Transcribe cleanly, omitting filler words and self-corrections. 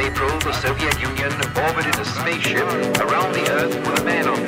April, the Soviet Union orbited a spaceship around the Earth with a man on